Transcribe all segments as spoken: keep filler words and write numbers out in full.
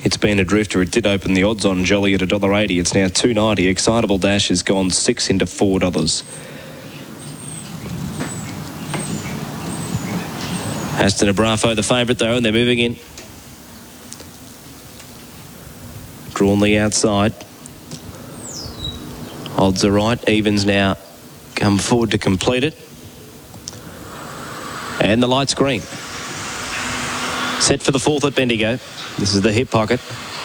It's been a drifter. It did open the odds on Jolly at one dollar eighty. It's now two dollars ninety. Excitable Dash has gone six into four dollars. Aston Abrafo, the favourite though, and they're moving in. Drawn the outside. Odds are right. Evens now come forward to complete it. And the light's green. Set for the fourth at Bendigo. This is the hip pocket.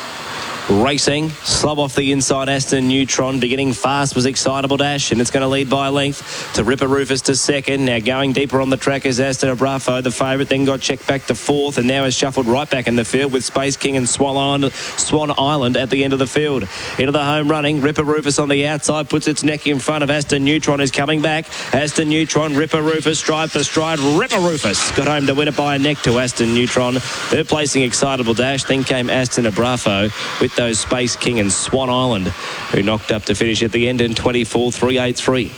Racing, slub off the inside. Aston Neutron beginning fast was Excitable Dash, and it's going to lead by a length to Ripper Rufus to second. Now going deeper on the track is Aston Abrafo, the favourite, then got checked back to fourth, and now is shuffled right back in the field with Space King and Swan Island, Swan Island at the end of the field. Into the home running, Ripper Rufus on the outside puts its neck in front of Aston Neutron, is coming back. Aston Neutron, Ripper Rufus, stride for stride. Ripper Rufus got home to win it by a neck to Aston Neutron. Third placing Excitable Dash, then came Aston Abrafo with those Space King and Swan Island, who knocked up to finish at the end in twenty-four three eighty-three.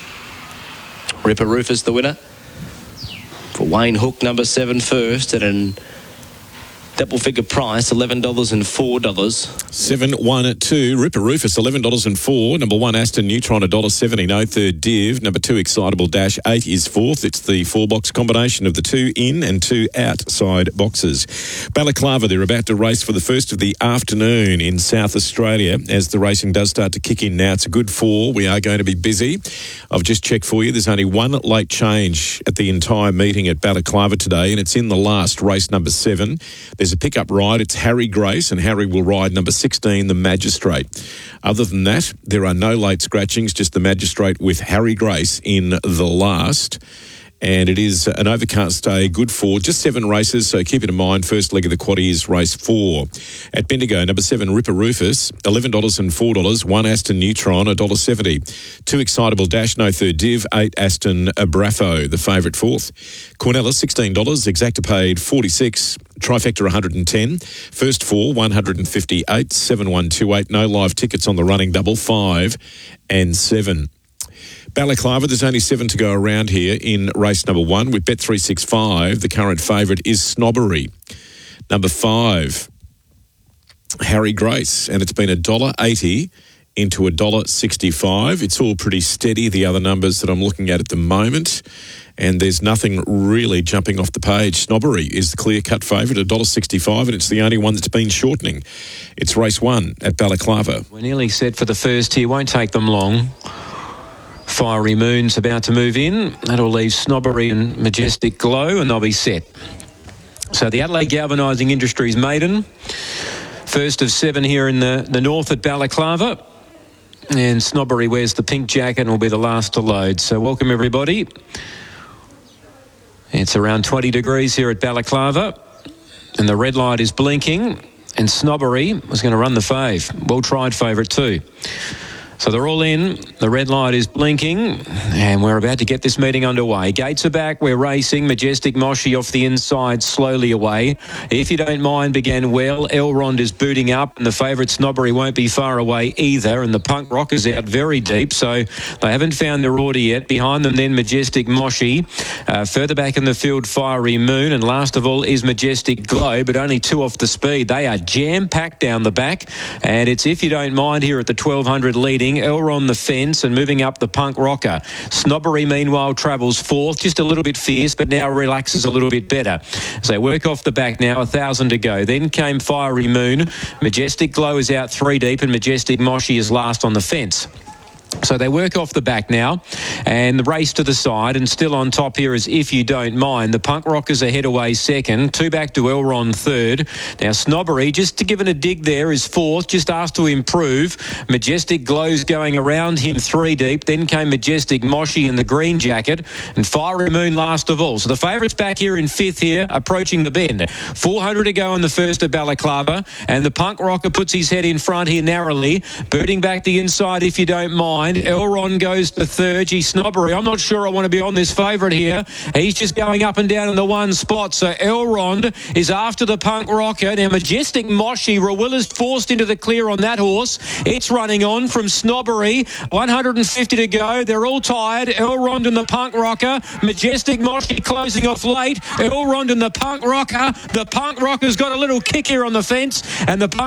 Ripper Rufus the winner. For Wayne Hook, number seven first at an double figure price, eleven dollars and four dollars. seven one two. Ripper Rufus, eleven dollars and four. Number one, Aston Neutron, one dollar seventy. No third div. Number two, Excitable Dash, eight is fourth. It's the four-box combination of the two in and two outside boxes. Balaclava, they're about to race for the first of the afternoon in South Australia as the racing does start to kick in now. It's a good four. We are going to be busy. I've just checked for you. There's only one late change at the entire meeting at Balaclava today, and it's in the last, race number seven. There's a pickup ride. It's Harry Grace, and Harry will ride number sixteen, the Magistrate. Other than that, there are no late scratchings, just the Magistrate with Harry Grace in the last. And it is an overcast day, good for just seven races, so keep it in mind. First leg of the quaddie is race four. At Bendigo, number seven, Ripper Rufus, eleven dollars and four dollars. One, Aston Neutron, one dollar seventy. Two, Excitable Dash, no third div. Eight, Aston Abrafo, the favourite fourth. Cornella, sixteen dollars. Exacta paid forty-six. Trifecta, one hundred ten. First four, one hundred fifty-eight. Seven, one, two, eight. No live tickets on the running double, five and seven. Balaclava, there's only seven to go around here in race number one. With Bet three sixty-five, the current favourite is Snobbery. Number five, Harry Grace, and it's been one dollar eighty into one dollar sixty-five. It's all pretty steady, the other numbers that I'm looking at at the moment, and there's nothing really jumping off the page. Snobbery is the clear-cut favourite, one dollar sixty-five, and it's the only one that's been shortening. It's race one at Balaclava. We're nearly set for the first here. Won't take them long. Fiery Moon's about to move in. That'll leave Snobbery and Majestic Glow, and they'll be set. So the Adelaide Galvanising Industries maiden, first of seven here in the, the north at Balaclava. And Snobbery wears the pink jacket and will be the last to load. So welcome everybody. It's around twenty degrees here at Balaclava, and the red light is blinking, and Snobbery was going to run the fave. Well tried favourite too. So they're all in. The red light is blinking, and we're about to get this meeting underway. Gates are back. We're racing. Majestic Moshi off the inside, slowly away. If you don't mind, began well. Elrond is booting up, and the favourite Snobbery won't be far away either, and the Punk Rock is out very deep, so they haven't found their order yet. Behind them then Majestic Moshi. Uh, further back in the field, Fiery Moon, and last of all is Majestic Glow, but only two off the speed. They are jam-packed down the back, and it's If You Don't Mind here at the twelve hundred leading. Elron the fence and moving up the Punk Rocker. Snobbery, meanwhile, travels fourth, just a little bit fierce, but now relaxes a little bit better. So they work off the back now, a thousand to go. Then came Fiery Moon. Majestic Glow is out three deep, and Majestic Moshi is last on the fence. So they work off the back now, and the race to the side, and still on top here is If You Don't Mind. The Punk Rockers ahead away second, two back to Elron third. Now Snobbery, just to give it a dig there, is fourth, just asked to improve. Majestic Glow's going around him three deep, then came Majestic Moshi in the green jacket, and Fiery Moon last of all. So the favourites back here in fifth here, approaching the bend. four hundred to go in the first at Balaclava, and the Punk Rocker puts his head in front here narrowly, booting back the inside If You Don't Mind. Elron goes to third. Gee, Snobbery, I'm not sure I want to be on this favourite here. He's just going up and down in the one spot. So Elrond is after the Punk Rocker. Now Majestic Moshi, Rawilla's forced into the clear on that horse. It's running on from Snobbery. one hundred fifty to go. They're all tired. Elrond and the Punk Rocker. Majestic Moshi closing off late. Elrond and the Punk Rocker. The Punk Rocker's got a little kick here on the fence, and the Punk